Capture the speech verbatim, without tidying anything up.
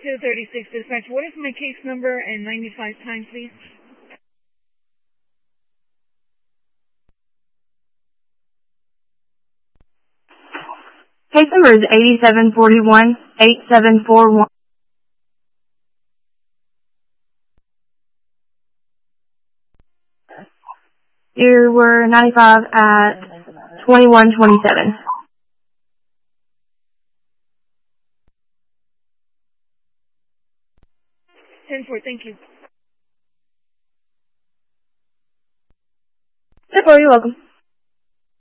two thirty-six dispatch. What is my case number and ninety-five time, please? Case number is eighty-seven forty-one, eight seven four one. You were ninety-five at twenty-one twenty-seven. ten four, thank you. ten four, you're welcome.